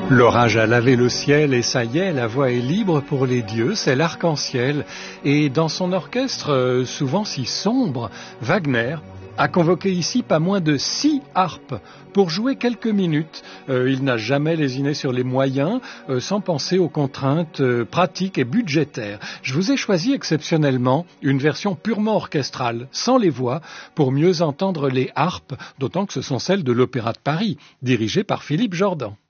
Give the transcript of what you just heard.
L'orage a lavé le ciel et ça y est, la voix est libre pour les dieux, c'est l'arc-en-ciel. Et dans son orchestre, souvent si sombre, Wagner a convoqué ici pas moins de 6 harpes pour jouer quelques minutes. Il n'a jamais lésiné sur les moyens, sans penser aux contraintes pratiques et budgétaires. Je vous ai choisi exceptionnellement une version purement orchestrale, sans les voix, pour mieux entendre les harpes, d'autant que ce sont celles de l'Opéra de Paris, dirigées par Philippe Jordan.